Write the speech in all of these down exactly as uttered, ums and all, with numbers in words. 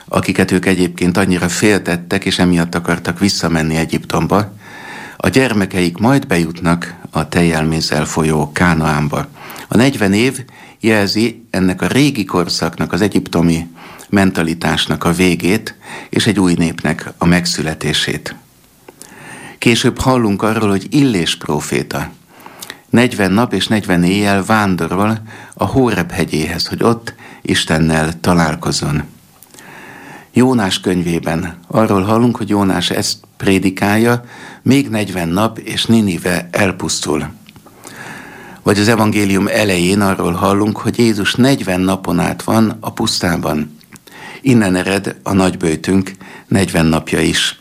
akiket ők egyébként annyira féltettek, és emiatt akartak visszamenni Egyiptomba, a gyermekeik majd bejutnak a tejjel-mézzel folyó Kánaánba. A negyven év jelzi ennek a régi korszaknak, az egyiptomi mentalitásnak a végét, és egy új népnek a megszületését. Később hallunk arról, hogy Illés próféta negyven nap és negyven éjjel vándorol a Hóreb hegyéhez, hogy ott Istennel találkozzon. Jónás könyvében arról hallunk, hogy Jónás ezt prédikálja, még negyven nap és Ninive elpusztul. Vagy az evangélium elején arról hallunk, hogy Jézus negyven napon át van a pusztában. Innen ered a nagyböjtünk negyven napja is.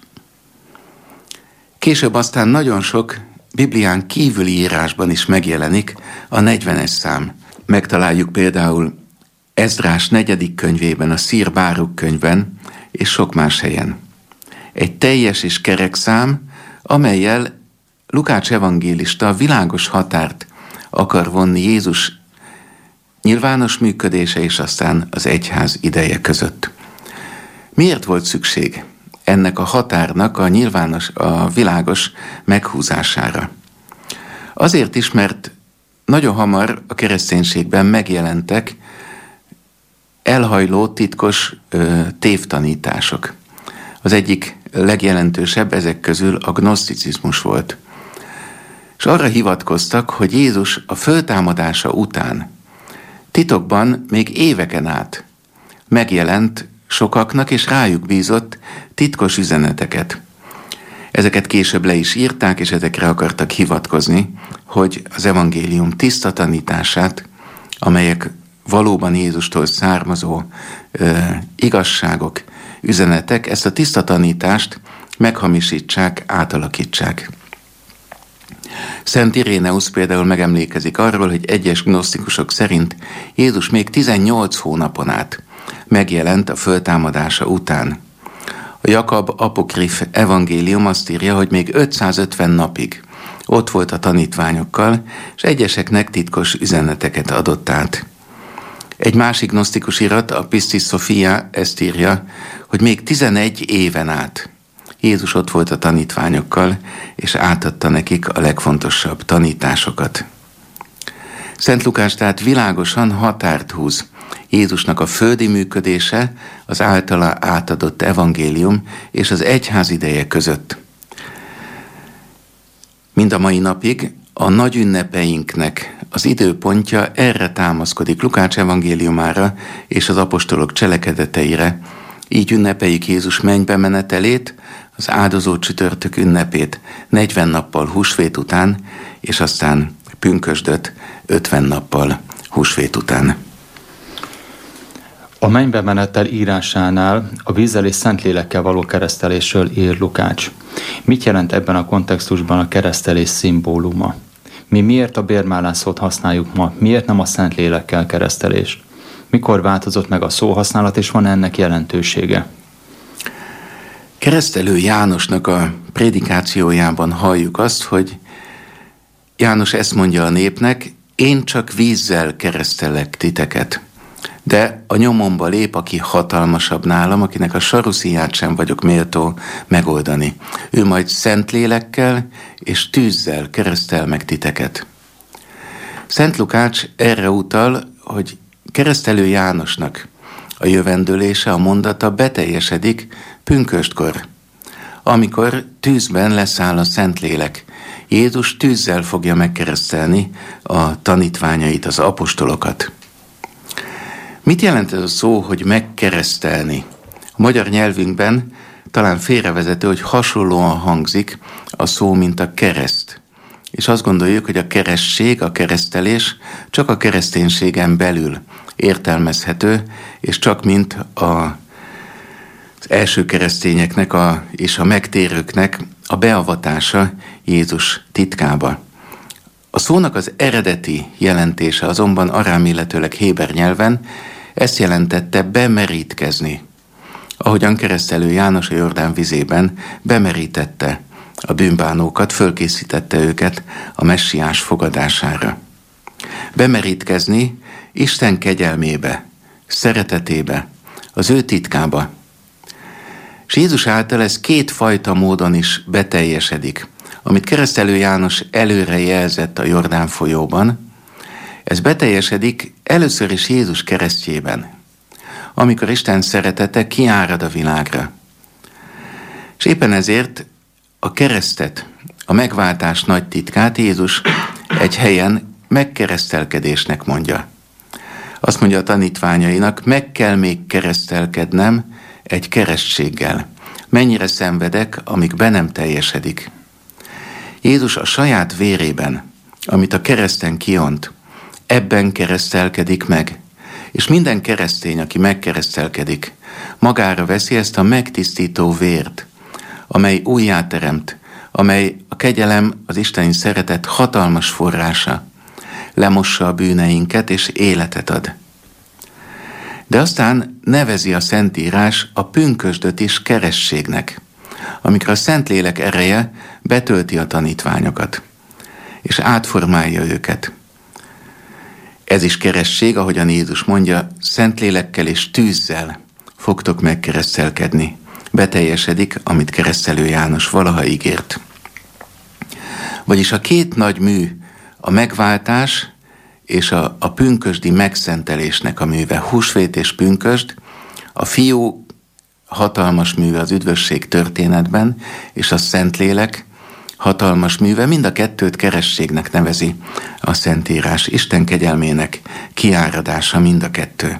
Később aztán nagyon sok Biblián kívüli írásban is megjelenik a negyvenes szám. Megtaláljuk például Ezdrás negyedik könyvében, a Szír Báruk könyvben, és sok más helyen. Egy teljes és kerek szám, amellyel Lukács evangélista világos határt akar vonni Jézus nyilvános működése és aztán az egyház ideje között. Miért volt szükség ennek a határnak a nyilvános, a világos meghúzására? Azért is, mert nagyon hamar a kereszténységben megjelentek elhajló, titkos ö, tévtanítások. Az egyik legjelentősebb ezek közül a gnoszticizmus volt. És arra hivatkoztak, hogy Jézus a föltámadása után titokban még éveken át megjelent sokaknak, és rájuk bízott titkos üzeneteket. Ezeket később le is írták, és ezekre akartak hivatkozni, hogy az evangélium tiszta tanítását, amelyek valóban Jézustól származó ö, igazságok, üzenetek, ezt a tiszta tanítást meghamisítsák, átalakítsák. Szent Iréneusz például megemlékezik arról, hogy egyes gnosztikusok szerint Jézus még tizennyolc hónapon át megjelent a föltámadása után. A Jakab apokrif evangélium azt írja, hogy még ötszázötven napig ott volt a tanítványokkal, és egyeseknek titkos üzeneteket adott át. Egy másik gnosztikus irat, a Pistis Sophia ezt írja, hogy még tizenegy éven át Jézus ott volt a tanítványokkal, és átadta nekik a legfontosabb tanításokat. Szent Lukács tehát világosan határt húz Jézusnak a földi működése, az általa átadott evangélium és az egyház ideje között. Mind a mai napig a nagy ünnepeinknek az időpontja erre támaszkodik, Lukács evangéliumára és az apostolok cselekedeteire. Így ünnepeljük Jézus mennybe menetelét, az áldozó csütörtök ünnepét negyven nappal húsvét után, és aztán pünkösdöt ötven nappal húsvét után. A mennybe menetel írásánál a vízzel és Szentlélekkel való keresztelésről ír Lukács. Mit jelent ebben a kontextusban a keresztelés szimbóluma? Mi miért a bérmálás szót használjuk ma? Miért nem a Szentlélekkel keresztelést? Mikor változott meg a szóhasználat, és van ennek jelentősége? Keresztelő Jánosnak a prédikációjában halljuk azt, hogy János ezt mondja a népnek, én csak vízzel keresztelek titeket, de a nyomomba lép, aki hatalmasabb nálam, akinek a sarusziját sem vagyok méltó megoldani. Ő majd Szentlélekkel és tűzzel keresztel meg titeket. Szent Lukács erre utal, hogy keresztelő Jánosnak a jövendőlése, a mondata beteljesedik pünköstkor, amikor tűzben leszáll a Szentlélek. Jézus tűzzel fogja megkeresztelni a tanítványait, az apostolokat. Mit jelent ez a szó, hogy megkeresztelni? A magyar nyelvünkben talán félrevezető, hogy hasonlóan hangzik a szó, mint a kereszt. És azt gondoljuk, hogy a keresztség, a keresztelés csak a kereszténységen belül értelmezhető, és csak mint a, az első keresztényeknek a, és a megtérőknek a beavatása Jézus titkába. A szónak az eredeti jelentése azonban arám, illetőleg héber nyelven ezt jelentette bemerítkezni. Ahogyan keresztelő János a Jordán vizében bemerítette a bűnbánókat, fölkészítette őket a messiás fogadására. Bemerítkezni Isten kegyelmébe, szeretetébe, az ő titkába. És Jézus által ez kétfajta módon is beteljesedik. Amit keresztelő János előre jelzett a Jordán folyóban, ez beteljesedik először is Jézus keresztjében, amikor Isten szeretete kiárad a világra. És éppen ezért a keresztet, a megváltás nagy titkát Jézus egy helyen megkeresztelkedésnek mondja. Azt mondja a tanítványainak, meg kell még keresztelkednem egy keresztséggel. Mennyire szenvedek, amíg be nem teljesedik. Jézus a saját vérében, amit a kereszten kiont, ebben keresztelkedik meg. És minden keresztény, aki megkeresztelkedik, magára veszi ezt a megtisztító vért, amely újjáteremt, amely a kegyelem, az isteni szeretet hatalmas forrása, lemossa a bűneinket és életet ad. De aztán nevezi a Szentírás a pünkösdöt is kerességnek, amikor a Szentlélek ereje betölti a tanítványokat, és átformálja őket. Ez is keresztség, ahogyan Jézus mondja, Szentlélekkel és tűzzel fogtok megkeresztelkedni. Beteljesedik, amit keresztelő János valaha ígért. Vagyis a két nagy mű, a megváltás és a, a pünkösdi megszentelésnek a műve, húsvét és pünkösd, a fiú hatalmas műve az üdvösség történetben, és a Szentlélek hatalmas műve, mind a kettőt kerességnek nevezi a Szentírás. Isten kegyelmének kiáradása mind a kettő.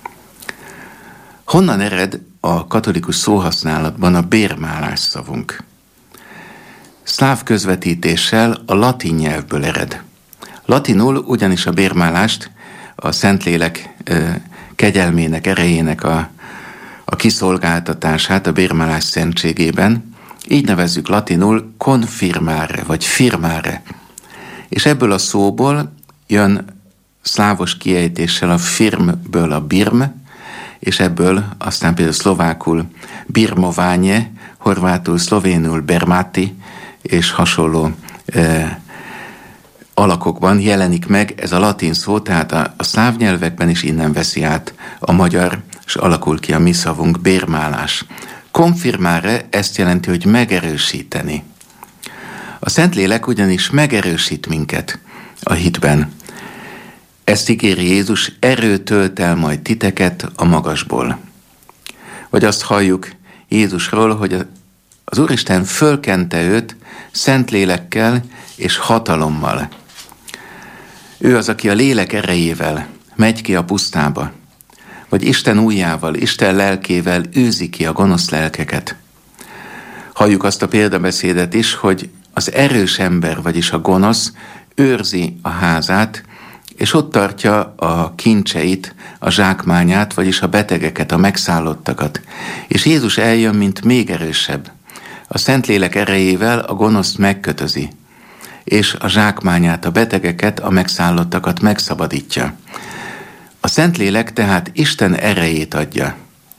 Honnan ered a katolikus szóhasználatban a bérmálás szavunk? Szláv közvetítéssel a latin nyelvből ered. Latinul ugyanis a bérmálást a Szentlélek kegyelmének, erejének a, a kiszolgáltatását a bérmálás szentségében, így nevezzük latinul confirmare, vagy firmare. És ebből a szóból jön szlávos kiejtéssel a firmből a birm, és ebből aztán például szlovákul birmoványe, horvátul, szlovénul bermáti, és hasonló eh, alakokban jelenik meg ez a latin szó, tehát a, a szláv nyelvekben is innen veszi át a magyar, és alakul ki a mi szavunk, bérmálás. Konfirmáre ezt jelenti, hogy megerősíteni. A Szentlélek ugyanis megerősít minket a hitben. Ezt ígéri Jézus, erőt tölt el majd titeket a magasból. Vagy azt halljuk Jézusról, hogy az Úristen fölkente őt Szentlélekkel és hatalommal. Ő az, aki a lélek erejével megy ki a pusztába, vagy Isten ujjával, Isten lelkével űzi ki a gonosz lelkeket. Halljuk azt a példabeszédet is, hogy az erős ember, vagyis a gonosz őrzi a házát, és ott tartja a kincseit, a zsákmányát, vagyis a betegeket, a megszállottakat. És Jézus eljön, mint még erősebb. A Szentlélek erejével a gonoszt megkötözi, és a zsákmányát, a betegeket, a megszállottakat megszabadítja. A Szentlélek tehát Isten erejét adja.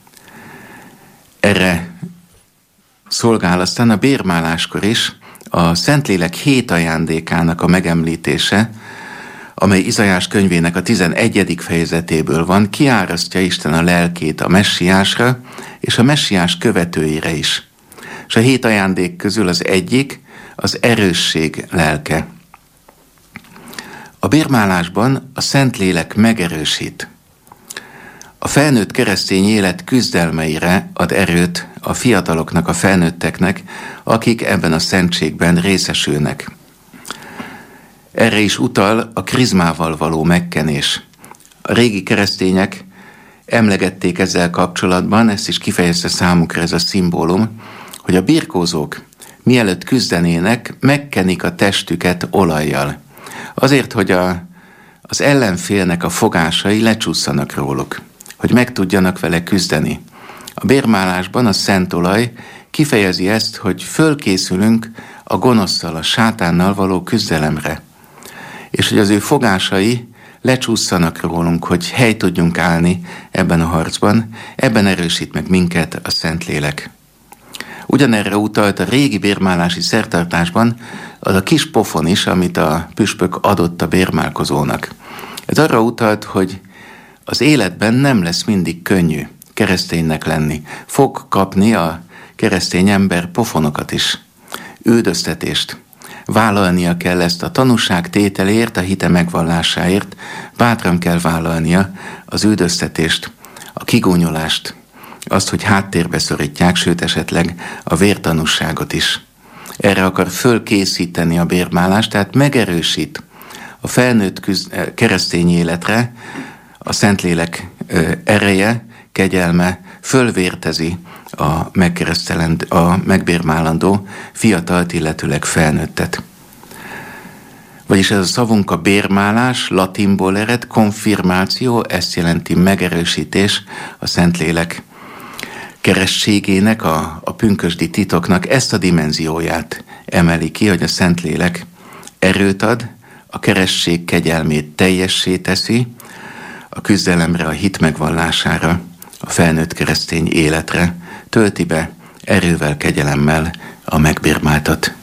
Erre szolgál aztán a bérmáláskor is a Szentlélek hét ajándékának a megemlítése, amely Izaiás könyvének a tizenegyedik fejezetéből van, kiárasztja Isten a lelkét a messiásra és a messiás követőire is. És a hét ajándék közül az egyik az erősség lelke. A bérmálásban a Szentlélek megerősít. A felnőtt keresztény élet küzdelmeire ad erőt a fiataloknak, a felnőtteknek, akik ebben a szentségben részesülnek. Erre is utal a krizmával való megkenés. A régi keresztények emlegették ezzel kapcsolatban, ezt is kifejezte számukra ez a szimbólum, hogy a birkózók mielőtt küzdenének, megkenik a testüket olajjal. Azért, hogy a, az ellenfélnek a fogásai lecsúszanak róluk, hogy meg tudjanak vele küzdeni. A bérmálásban a szent olaj kifejezi ezt, hogy fölkészülünk a gonoszszal, a sátánnal való küzdelemre. És hogy az ő fogásai lecsúszanak rólunk, hogy hely tudjunk állni ebben a harcban, ebben erősít meg minket a Szentlélek. Ugyanerre utalt a régi bérmálási szertartásban az a kis pofon is, amit a püspök adott a bérmálkozónak. Ez arra utalt, hogy az életben nem lesz mindig könnyű kereszténynek lenni. Fog kapni a keresztény ember pofonokat is, üldöztetést. Vállalnia kell ezt a tanúság tételért, a hite megvallásáért, bátran kell vállalnia az üldöztetést, a kigúnyolást, azt, hogy háttérbe szorítják, sőt esetleg a vértanúságot is. Erre akar fölkészíteni a bérmálást, tehát megerősít a felnőtt küzd- keresztény életre, a Szentlélek ereje, kegyelme fölvértezi a, a megbérmálandó fiatalt, illetőleg felnőttet. Vagyis ez a szavunk a bérmálás, latinból ered, konfirmáció, ezt jelenti megerősítés a Szentlélek kerességének, a, a pünkösdi titoknak ezt a dimenzióját emeli ki, hogy a Szentlélek erőt ad, a keresség kegyelmét teljessé teszi, a küzdelemre, a hit megvallására, a felnőtt keresztény életre tölti be erővel, kegyelemmel a megbérmáltat.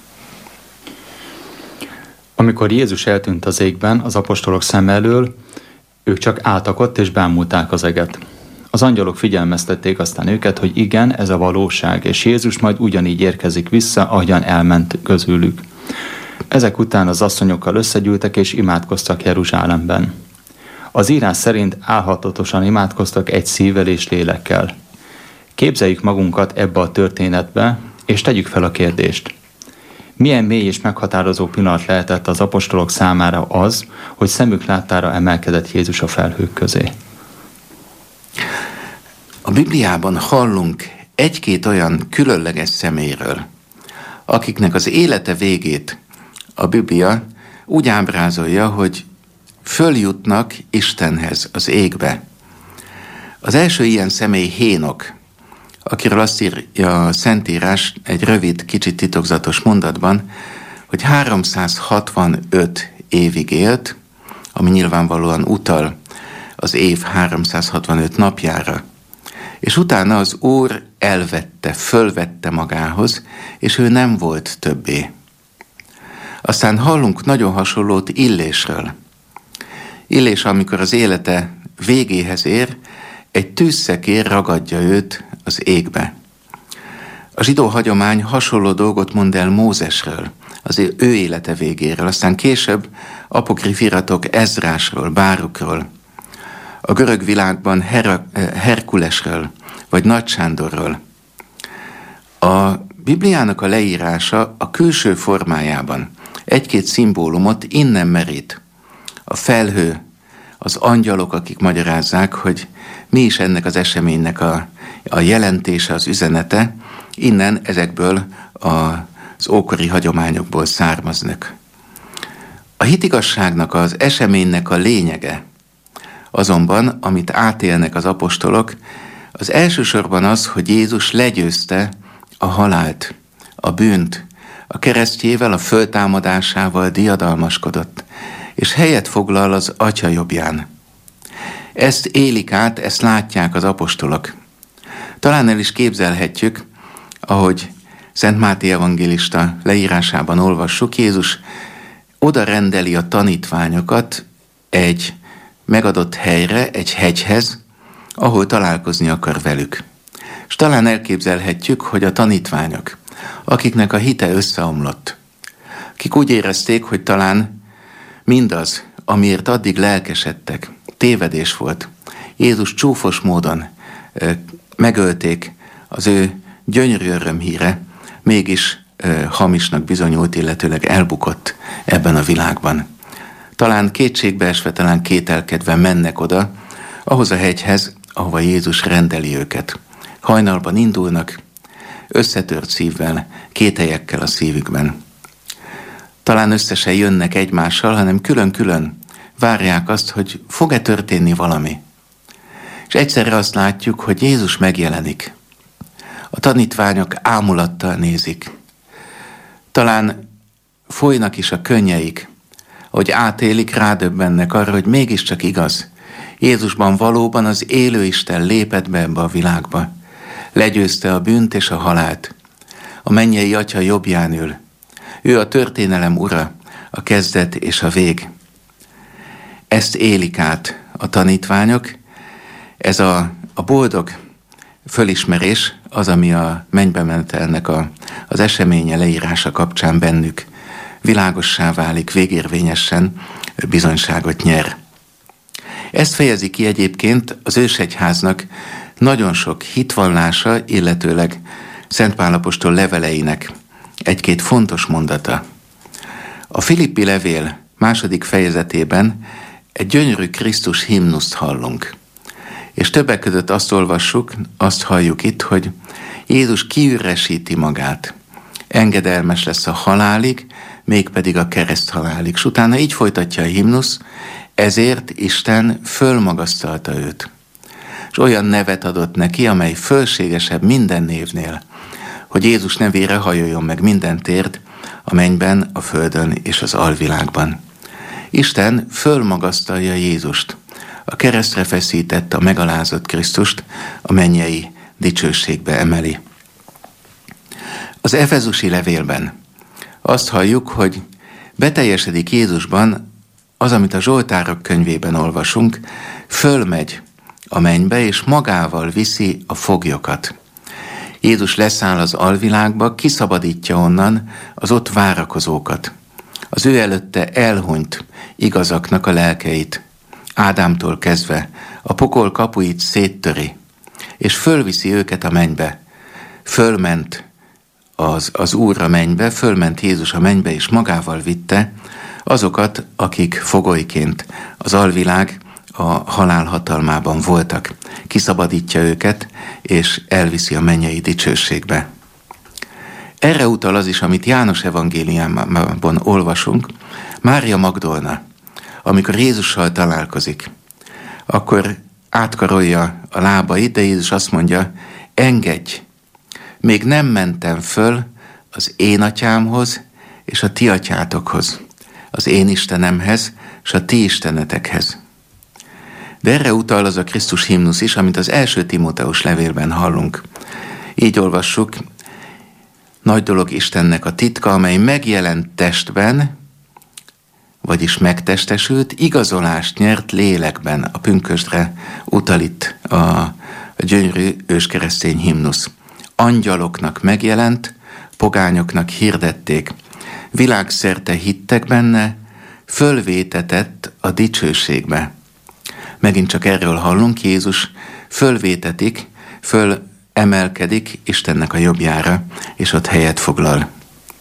Amikor Jézus eltűnt az égben az apostolok szem elől, ők csak álltak ott és bámulták az eget. Az angyalok figyelmeztették aztán őket, hogy igen, ez a valóság, és Jézus majd ugyanígy érkezik vissza, ahogyan elment közülük. Ezek után az asszonyokkal összegyűltek és imádkoztak Jeruzsálemben. Az írás szerint álhatatosan imádkoztak egy szívvel és lélekkel. Képzeljük magunkat ebbe a történetbe, és tegyük fel a kérdést. Milyen mély és meghatározó pillanat lehetett az apostolok számára az, hogy szemük láttára emelkedett Jézus a felhők közé? A Bibliában hallunk egy-két olyan különleges személyről, akiknek az élete végét a Biblia úgy ábrázolja, hogy följutnak Istenhez, az égbe. Az első ilyen személy Hénok, akiről azt írja a Szentírás egy rövid, kicsit titokzatos mondatban, hogy háromszázhatvanöt évig élt, ami nyilvánvalóan utal az év háromszázhatvanöt napjára. És utána az Úr elvette, fölvette magához, és ő nem volt többé. Aztán hallunk nagyon hasonlót Illésről. Illés, amikor az élete végéhez ér, egy tűzszekér ragadja őt az égbe. A zsidó hagyomány hasonló dolgot mond el Mózesről, az ő élete végéről, aztán később apokrif iratok Ezrásról, Bárukról, a görög világban Her- Herkulesről, vagy Nagy Sándorról. A Bibliának a leírása a külső formájában egy-két szimbólumot innen merít. A felhő, az angyalok, akik magyarázzák, hogy mi is ennek az eseménynek a, a jelentése, az üzenete, innen ezekből az ókori hagyományokból származnak. A hitigasságnak, az eseménynek a lényege azonban, amit átélnek az apostolok, az elsősorban az, hogy Jézus legyőzte a halált, a bűnt, a keresztjével, a föltámadásával diadalmaskodott, és helyet foglal az Atya jobbján. Ezt élik át, ezt látják az apostolok. Talán el is képzelhetjük, ahogy Szent Máté evangélista leírásában olvassuk, Jézus oda rendeli a tanítványokat egy megadott helyre, egy hegyhez, ahol találkozni akar velük. És talán elképzelhetjük, hogy a tanítványok, akiknek a hite összeomlott, akik úgy érezték, hogy talán mindaz, amiért addig lelkesedtek, tévedés volt. Jézus csúfos módon ö, megölték, az ő gyönyörű örömhíre mégis ö, hamisnak bizonyult, illetőleg elbukott ebben a világban. Talán kétségbeesve, talán kételkedve mennek oda, ahhoz a hegyhez, ahova Jézus rendeli őket. Hajnalban indulnak, összetört szívvel, kételyekkel a szívükben. Talán összesen jönnek egymással, hanem külön-külön várják azt, hogy fog-e történni valami. És egyszerre azt látjuk, hogy Jézus megjelenik. A tanítványok ámulattal nézik. Talán folynak is a könnyeik, hogy átélik, rádöbbennek arra, hogy mégiscsak igaz. Jézusban valóban az élő Isten lépett be ebbe a világba. Legyőzte a bűnt és a halált. A mennyei Atya jobbján ül. Ő a történelem ura, a kezdet és a vég. Ezt élik át a tanítványok. Ez a, a boldog fölismerés az, ami a mennybe menetelnek a, az eseménye leírása kapcsán bennük világossá válik, végérvényesen bizonyságot nyer. Ezt fejezi ki egyébként az ősegyháznak nagyon sok hitvallása, illetőleg Szent Pál apostol leveleinek egy-két fontos mondata. A Filippi levél második fejezetében egy gyönyörű Krisztus himnuszt hallunk. És többek között azt olvassuk, azt halljuk itt, hogy Jézus kiüresíti magát. Engedelmes lesz a halálig, mégpedig a kereszthalálig. És utána így folytatja a himnusz, ezért Isten fölmagasztalta őt. És olyan nevet adott neki, amely fölségesebb minden névnél, hogy Jézus nevére hajoljon meg minden térd, a mennyben, a földön és az alvilágban. Isten fölmagasztalja Jézust, a keresztre feszített, a megalázott Krisztust a mennyei dicsőségbe emeli. Az Efezusi levélben azt halljuk, hogy beteljesedik Jézusban az, amit a Zsoltárok könyvében olvasunk, fölmegy a mennybe, és magával viszi a foglyokat. Jézus leszáll az alvilágba, kiszabadítja onnan az ott várakozókat. Az ő előtte elhunyt igazaknak a lelkeit, Ádámtól kezdve a pokol kapuit széttöri, és fölviszi őket a mennybe. Fölment az, az Úr a mennybe, fölment Jézus a mennybe, és magával vitte azokat, akik fogolyként az alvilág a halál hatalmában voltak. Kiszabadítja őket, és elviszi a mennyei dicsőségbe. Erre utal az is, amit János evangéliumában olvasunk, Mária Magdolna, amikor Jézussal találkozik, akkor átkarolja a lábait, de Jézus azt mondja, engedj, még nem mentem föl az én atyámhoz és a ti atyátokhoz, az én Istenemhez és a ti istenetekhez. De erre utal az a Krisztus himnusz is, amit az első Timóteus levélben hallunk. Így olvassuk, nagy dolog Istennek a titka, amely megjelent testben, vagyis megtestesült, igazolást nyert lélekben. A pünkösdre utal itt a, a gyönyörű őskeresztény himnusz. Angyaloknak megjelent, pogányoknak hirdették. Világszerte hittek benne, fölvétetett a dicsőségbe. Megint csak erről hallunk, Jézus fölvétetik, fölemelkedik Istennek a jobbjára, és ott helyet foglal.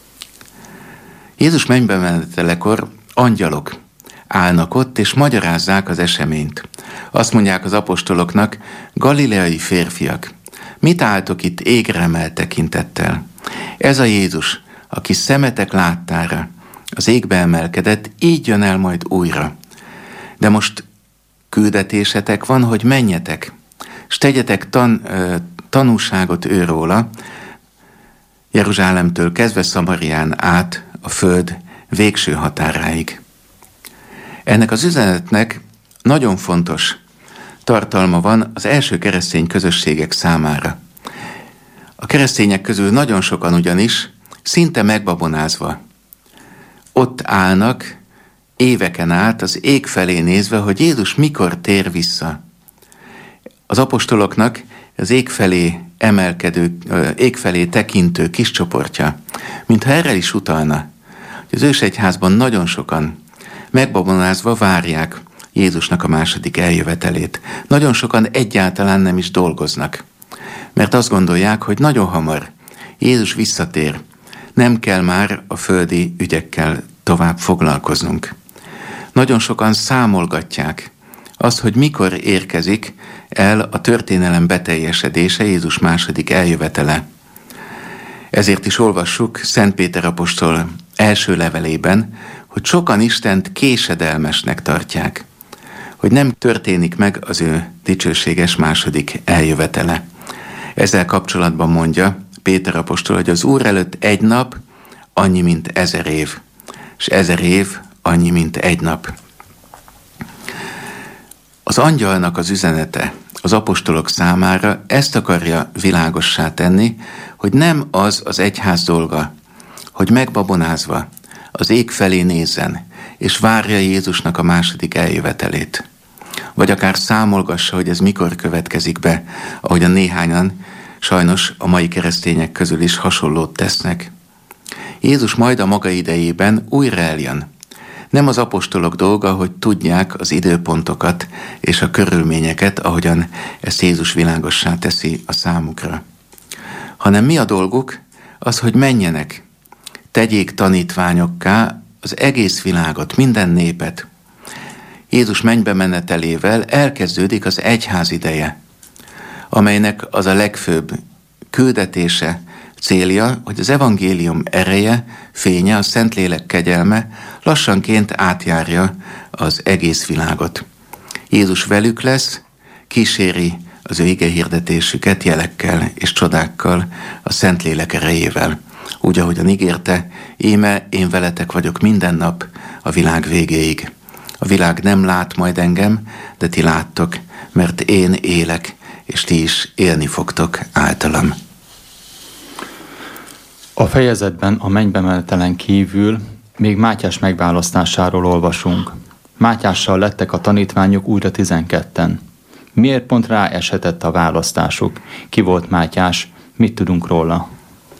Jézus mennybe menetelekor angyalok állnak ott, és magyarázzák az eseményt. Azt mondják az apostoloknak, galileai férfiak, mit álltok itt égre emelt tekintettel? Ez a Jézus, aki szemetek láttára, az égbe emelkedett, így jön el majd újra. De most küldetésetek van, hogy menjetek, és tegyetek tan, tanúságot őróla, Jeruzsálemtől kezdve Szamarián át a föld végső határáig. Ennek az üzenetnek nagyon fontos tartalma van az első keresztény közösségek számára. A keresztények közül nagyon sokan ugyanis szinte megbabonázva ott állnak éveken át az ég felé nézve, hogy Jézus mikor tér vissza. Az apostoloknak az ég felé emelkedő, ég felé tekintő kis csoportja, mintha erre is utalna, hogy az ősegyházban nagyon sokan megbabonázva várják Jézusnak a második eljövetelét. Nagyon sokan egyáltalán nem is dolgoznak, mert azt gondolják, hogy nagyon hamar Jézus visszatér, nem kell már a földi ügyekkel tovább foglalkoznunk. Nagyon sokan számolgatják azt, hogy mikor érkezik el a történelem beteljesedése, Jézus második eljövetele. Ezért is olvassuk Szent Péter apostol első levelében, hogy sokan Istent késedelmesnek tartják, hogy nem történik meg az ő dicsőséges második eljövetele. Ezzel kapcsolatban mondja Péter apostol, hogy az Úr előtt egy nap annyi, mint ezer év, és ezer év annyi, mint egy nap. Az angyalnak az üzenete az apostolok számára ezt akarja világossá tenni, hogy nem az az egyház dolga, hogy megbabonázva az ég felé nézzen, és várja Jézusnak a második eljövetelét. vagy akár számolgassa, hogy ez mikor következik be, ahogyan néhányan sajnos a mai keresztények közül is hasonlót tesznek. Jézus majd a maga idejében újra eljön. Nem az apostolok dolga, hogy tudják az időpontokat és a körülményeket, ahogyan ezt Jézus világossá teszi a számukra. Hanem mi a dolguk? Az, hogy menjenek, tegyék tanítványokká az egész világot, minden népet. Jézus mennybe menetelével elkezdődik az egyház ideje, amelynek az a legfőbb küldetése, célja, hogy az evangélium ereje, fénye, a Szentlélek kegyelme lassanként átjárja az egész világot. Jézus velük lesz, kíséri az ő igehirdetésüket jelekkel és csodákkal, a Szentlélek erejével. Úgy, ahogyan ígérte, íme én veletek vagyok minden nap a világ végéig. A világ nem lát majd engem, de ti láttok, mert én élek, és ti is élni fogtok általam. A fejezetben a mennybe menetelen kívül még Mátyás megválasztásáról olvasunk. Mátyással lettek a tanítványok újra tizenketten. Miért pont rá eshetett a választásuk? Ki volt Mátyás? Mit tudunk róla?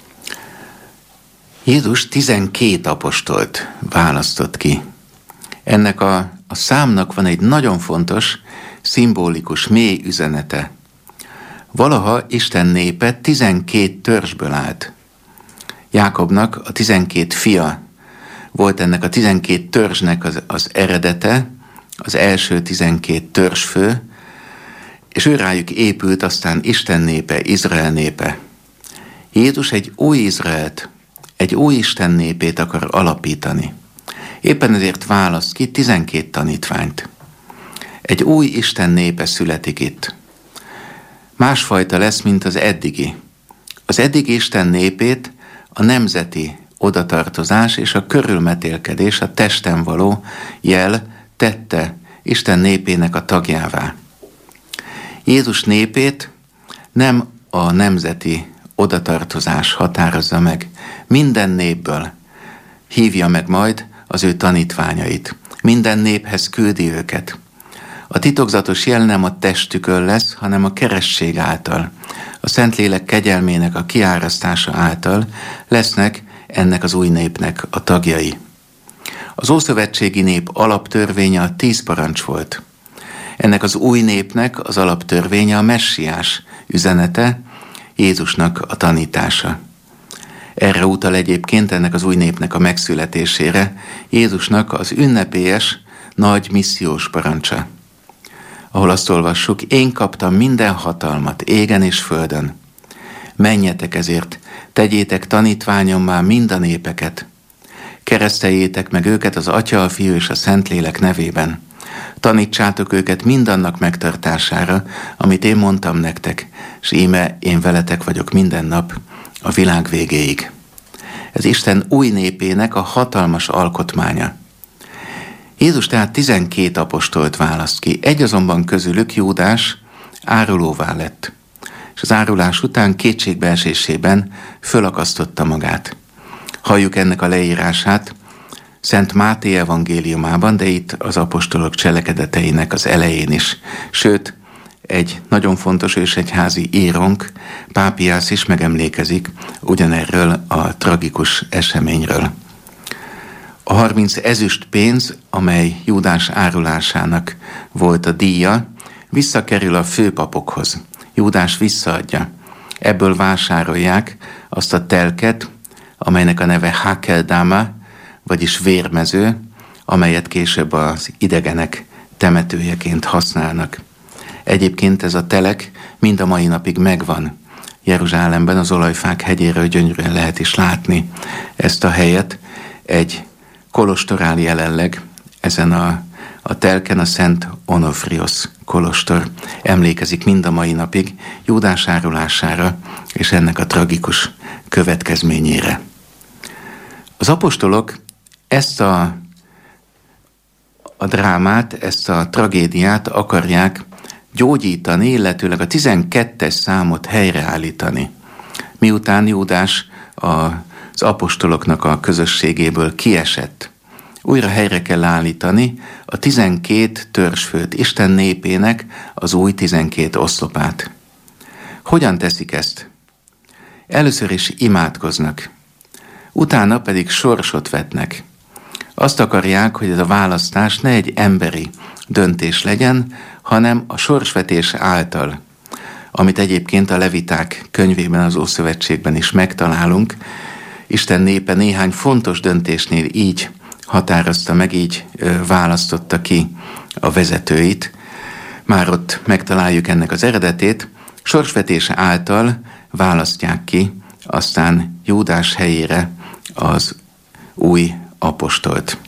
Jézus tizenkét apostolt választott ki. Ennek a, a számnak van egy nagyon fontos, szimbolikus, mély üzenete. Valaha Isten népe tizenkét törzsből állt. Jákobnak a tizenkét fia volt ennek a tizenkét törzsnek az, az eredete, az első tizenkét törzsfő, és ő rájuk épült aztán Isten népe, Izrael népe. Jézus egy új Izraelt, egy új Isten népét akar alapítani. Éppen ezért választ ki tizenkét tanítványt. Egy új Isten népe születik itt. Másfajta lesz, mint az eddigi. Az eddigi Isten népét a nemzeti odatartozás és a körülmetélkedés, a testen való jel tette Isten népének a tagjává. Jézus népét nem a nemzeti odatartozás határozza meg. Minden népből hívja meg majd az ő tanítványait. Minden néphez küldi őket. A titokzatos jel nem a testükön lesz, hanem a keresztség által. A Szentlélek kegyelmének a kiárasztása által lesznek ennek az új népnek a tagjai. Az ószövetségi nép alaptörvénye a tíz parancs volt. Ennek az új népnek az alaptörvénye a messiás üzenete, Jézusnak a tanítása. Erre utal egyébként ennek az új népnek a megszületésére Jézusnak az ünnepélyes, nagy missziós parancsa, ahol azt olvassuk, én kaptam minden hatalmat égen és földön. Menjetek ezért, tegyétek tanítványommá mind a népeket. Kereszteljétek meg őket az Atya, a Fiú és a Szentlélek nevében. Tanítsátok őket mindannak megtartására, amit én mondtam nektek, s íme én veletek vagyok minden nap a világ végéig. Ez Isten új népének a hatalmas alkotmánya. Jézus tehát tizenkét apostolt választ ki, egy azonban közülük, Júdás, árulóvá lett, és az árulás után kétségbeesésében fölakasztotta magát. Halljuk ennek a leírását Szent Máté evangéliumában, de itt az apostolok cselekedeteinek az elején is. Sőt, egy nagyon fontos ősegyházi írónk, Pápiász is megemlékezik ugyanerről a tragikus eseményről. A harminc ezüst pénz, amely Júdás árulásának volt a díja, visszakerül a főpapokhoz. Júdás visszaadja. Ebből vásárolják azt a telket, amelynek a neve Hakeldama, vagyis vérmező, amelyet később az idegenek temetőjeként használnak. Egyébként ez a telek mind a mai napig megvan. Jeruzsálemben az Olajfák hegyéről gyönyörűen lehet is látni ezt a helyet. Egy kolostor áll jelenleg ezen a, a telken, a Szent Onofriosz kolostor. Emlékezik mind a mai napig Júdás árulására és ennek a tragikus következményére. Az apostolok ezt a, a drámát, ezt a tragédiát akarják gyógyítani, illetőleg a tizenkettes számot helyreállítani. Miután Júdás az apostoloknak a közösségéből kiesett, újra helyre kell állítani a tizenkét törzsfőt, Isten népének az új tizenkét oszlopát. Hogyan teszik ezt? Először is imádkoznak, utána pedig sorsot vetnek. Azt akarják, hogy ez a választás ne egy emberi döntés legyen, hanem a sorsvetés által, amit egyébként a Leviták könyvében, az Ószövetségben is megtalálunk. Isten népe néhány fontos döntésnél így határozta meg, így választotta ki a vezetőit. Már ott megtaláljuk ennek az eredetét. Sorsvetés által választják ki aztán Júdás helyére az új apostolt.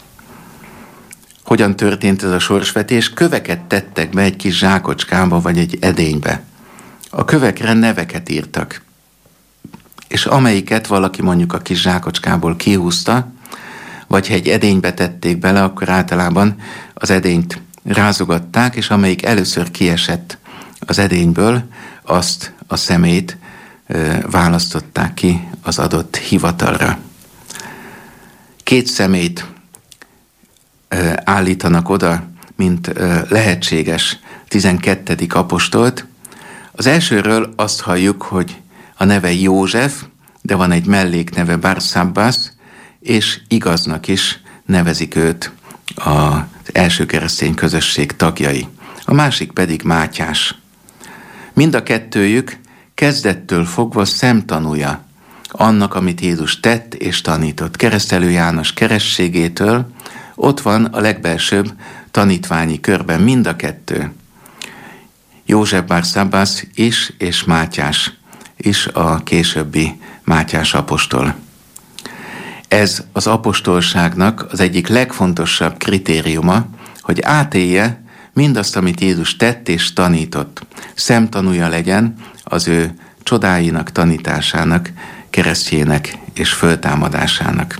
Hogyan történt ez a sorsvetés? Köveket tettek be egy kis zsákocskába vagy egy edénybe. A kövekre neveket írtak, és amelyiket valaki mondjuk a kis zsákocskából kihúzta, vagy ha egy edénybe tették bele, akkor általában az edényt rázogatták, és amelyik először kiesett az edényből, azt a szemét ö, választották ki az adott hivatalra. Két szemét ö, állítanak oda, mint ö, lehetséges tizenkettedik apostolt. Az elsőről azt halljuk, hogy a neve József, de van egy mellékneve Barsabbás, és igaznak is nevezik őt az első keresztény közösség tagjai. A másik pedig Mátyás. Mind a kettőjük kezdettől fogva szemtanúja annak, amit Jézus tett és tanított. Keresztelő János kerességétől ott van a legbelsőbb tanítványi körben mind a kettő. József Barsabbás is, és Mátyás is, a későbbi Mátyás apostol. Ez az apostolságnak az egyik legfontosabb kritériuma, hogy átélje mindazt, amit Jézus tett és tanított. Szemtanúja legyen az ő csodáinak, tanításának, keresztjének és föltámadásának.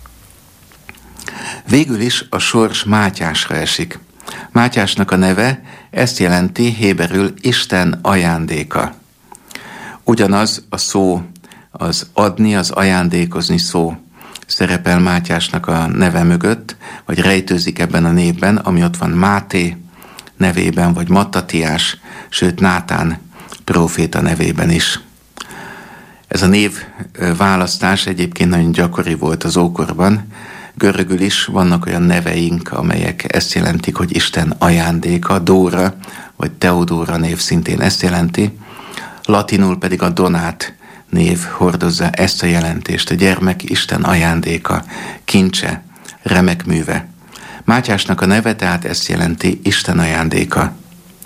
Végül is a sors Mátyásra esik. Mátyásnak a neve ezt jelenti héberül Isten ajándéka. Ugyanaz a szó, az adni, az ajándékozni szó szerepel Mátyásnak a neve mögött, vagy rejtőzik ebben a névben, ami ott van Máté nevében, vagy Mattatiás, sőt Nátán próféta nevében is. Ez a név választás egyébként nagyon gyakori volt az ókorban. Görögül is vannak olyan neveink, amelyek ezt jelentik, hogy Isten ajándéka, Dóra, vagy Teodóra név szintén ezt jelenti. Latinul pedig a Donát név hordozza ezt a jelentést, a gyermek Isten ajándéka, kincse, remek műve. Mátyásnak a neve tehát ezt jelenti, Isten ajándéka.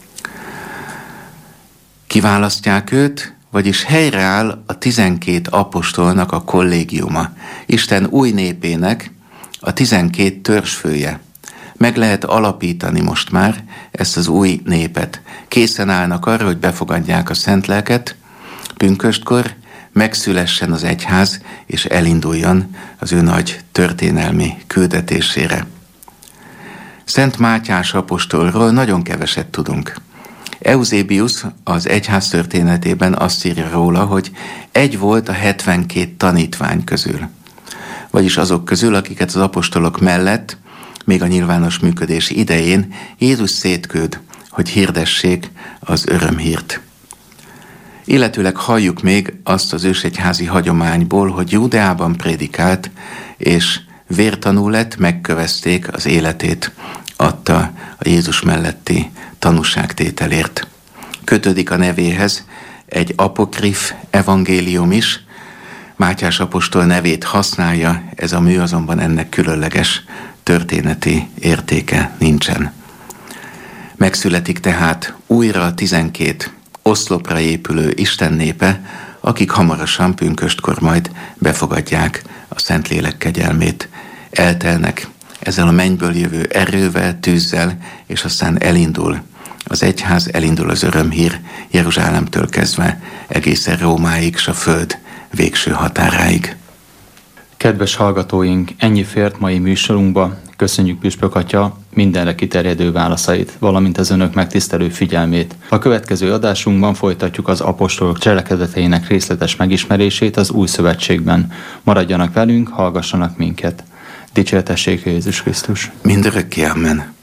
Kiválasztják őt, vagyis helyreáll a tizenkét apostolnak a kollégiuma. Isten új népének a tizenkét törzsfője. Meg lehet alapítani most már ezt az új népet. Készen állnak arra, hogy befogadják a szent lelket, pünköstkor megszülessen az egyház, és elinduljon az ő nagy történelmi küldetésére. Szent Mátyás apostolról nagyon keveset tudunk. Eusebius az egyház történetében azt írja róla, hogy egy volt a hetvenkét tanítvány közül. Vagyis azok közül, akiket az apostolok mellett még a nyilvános működés idején Jézus szétküld, hogy hirdessék az örömhírt. Illetőleg halljuk még azt az ősegyházi hagyományból, hogy Júdeában prédikált, és vértanú lett, megkövezték, az életét adta a Jézus melletti tanúságtételért. Kötődik a nevéhez egy apokrif evangélium is, Mátyás apostol nevét használja, ez a mű, azonban ennek különleges történeti értéke nincsen. Megszületik tehát újra a tizenkét oszlopra épülő Isten népe, akik hamarosan pünköstkor majd befogadják a Szentlélek kegyelmét. Eltelnek ezzel a mennyből jövő erővel, tűzzel, és aztán elindul az egyház, elindul az örömhír Jeruzsálemtől kezdve egészen Rómáig, és a föld végső határáig. Kedves hallgatóink, ennyi fért mai műsorunkba. Köszönjük Püspök Atya mindenre kiterjedő válaszait, valamint az önök megtisztelő figyelmét. A következő adásunkban folytatjuk az apostolok cselekedeteinek részletes megismerését az Új Szövetségben. Maradjanak velünk, hallgassanak minket. Dicsértessék Jézus Krisztus. Mindörökké, amen.